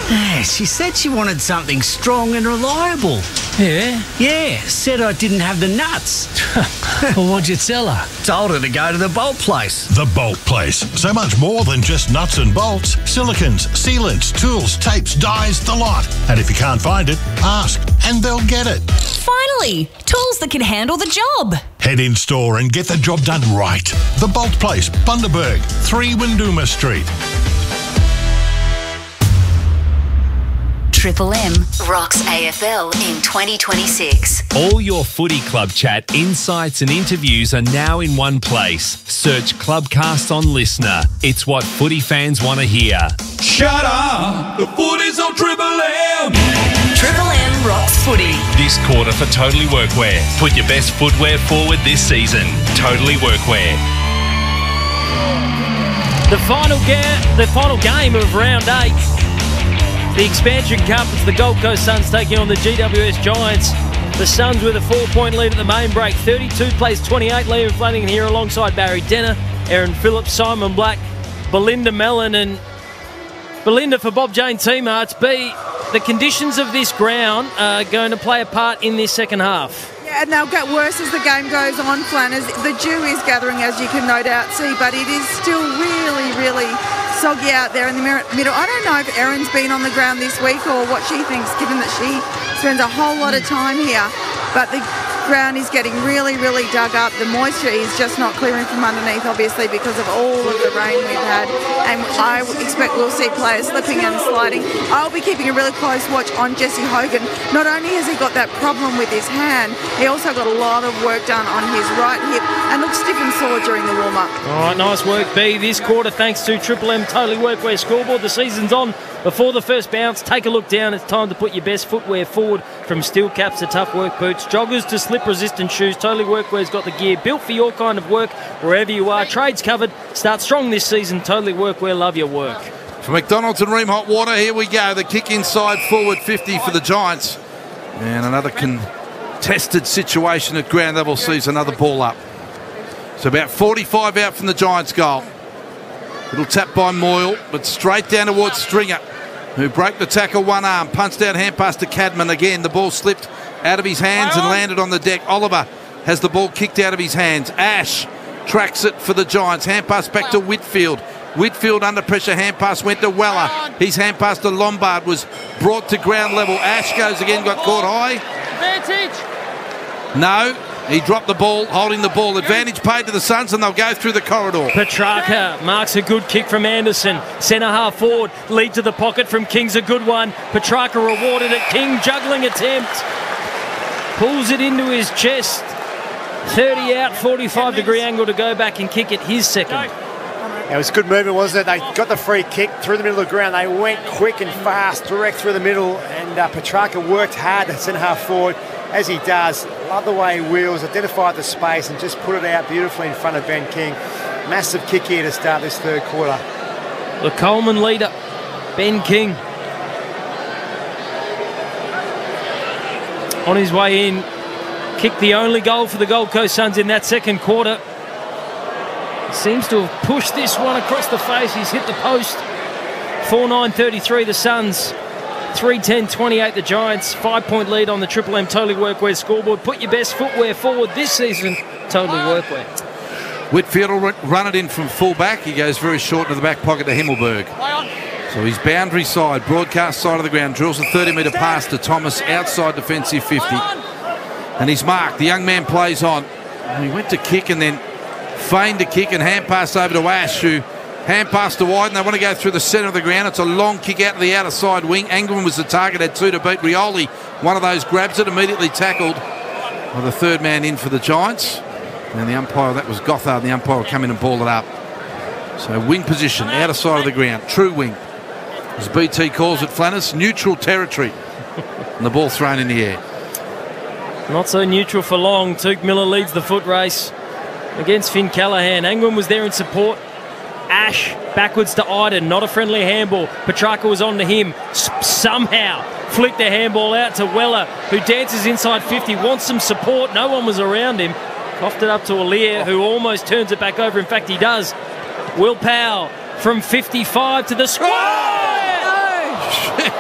Yeah, she said she wanted something strong and reliable. Yeah? Yeah, said I didn't have the nuts. Well, what'd you tell her? Told her to go to the Bolt Place. The Bolt Place. So much more than just nuts and bolts. Silicons, sealants, tools, tapes, dyes, the lot. And if you can't find it, ask and they'll get it. Finally, tools that can handle the job. Head in store and get the job done right. The Bolt Place, Bundaberg, 3 Winduma Street. Triple M rocks AFL in 2026. All your footy club chat, insights and interviews are now in one place. Search Clubcast on Listener. It's what footy fans want to hear. Shut up! The footy's on Triple M! Triple M rocks footy. This quarter for Totally Workwear. Put your best footwear forward this season. Totally Workwear. The final game of round 8. The expansion cup is the Gold Coast Suns taking on the GWS Giants. The Suns with a 4-point lead at the main break. 32 plays 28. Liam Flanagan here alongside Barry Denner, Aaron Phillips, Simon Black, Belinda Mellon, and Belinda for Bob Jane Teamarts. The conditions of this ground are going to play a part in this second half. Yeah, and they'll get worse as the game goes on, Flanners. The dew is gathering, as you can no doubt see, but it is still really, really soggy out there in the middle. I don't know if Erin's been on the ground this week or what she thinks, given that she spends a whole lot of time here. But the ground is getting really, really dug up. The moisture is just not clearing from underneath, obviously, because of all of the rain we've had. And I expect we'll see players slipping and sliding. I'll be keeping a really close watch on Jesse Hogan. Not only has he got that problem with his hand, he also got a lot of work done on his right hip and looks stiff and sore during the warm-up. All right, nice work, B. This quarter, thanks to Triple M Totally Workwear scoreboard. The season's on. Before the first bounce, take a look down. It's time to put your best footwear forward, from steel caps to tough work boots, joggers to slip-resistant shoes. Totally Workwear's got the gear built for your kind of work, wherever you are. Trades covered. Start strong this season. Totally Workwear, love your work. For McDonald's and Ream Hot Water, here we go. The kick inside forward 50 for the Giants. And another contested situation at ground level sees another ball up. So about 45 out from the Giants' goal. Little tap by Moyle, but straight down towards Stringer, who broke the tackle one arm, punched out hand pass to Cadman. Again, the ball slipped out of his hands and landed on the deck. Oliver has the ball kicked out of his hands. Ash tracks it for the Giants. Hand pass back to Whitfield. Whitfield under pressure, hand pass went to Weller. His hand pass to Lombard was brought to ground level. Ash goes again, got caught high. Advantage. No, he dropped the ball, holding the ball. Advantage paid to the Suns, and they'll go through the corridor. Petrarca marks a good kick from Anderson. Centre half forward, lead to the pocket from King's a good one. Petrarca rewarded it. King juggling attempt. Pulls it into his chest. 30 out, 45-degree angle to go back and kick it, his second. It was good movement, wasn't it? They got the free kick through the middle of the ground. They went quick and fast, direct through the middle, and Petrarca worked hard at centre half forward, as he does. Love the way he wheels, identified the space, and just put it out beautifully in front of Ben King. Massive kick here to start this third quarter. The Coleman leader, Ben King. On his way in, kicked the only goal for the Gold Coast Suns in that second quarter. Seems to have pushed this one across the face. He's hit the post. 4-9-33 the Suns. 3-10-28 the Giants. 5-point lead on the Triple M Totally Workwear scoreboard. Put your best footwear forward this season. Totally Workwear. Whitfield will run it in from full back. He goes very short to the back pocket to Himmelberg. So his boundary side, broadcast side of the ground, drills a 30-metre pass to Thomas outside defensive 50. And he's marked. The young man plays on. And he went to kick and then feigned a kick and hand pass over to Ash, who hand pass to wide, and they want to go through the centre of the ground. It's a long kick out to the outer side wing. Angleman was the target, had two to beat. Rioli, one of those, grabs it, immediately tackled by the third man in for the Giants. And the umpire, that was Gothard, the umpire will come in and ball it up. So wing position, outer side of the ground, true wing. As BT calls it, Flanners, neutral territory. And the ball thrown in the air. Not so neutral for long. Tuke Miller leads the foot race against Finn Callaghan. Angwin was there in support. Ash backwards to Iden, not a friendly handball. Petrarca was on to him. Somehow flicked the handball out to Weller, who dances inside 50, wants some support. No one was around him. Coughed it up to Alier, who almost turns it back over. In fact, he does. Will Powell from 55 to the square.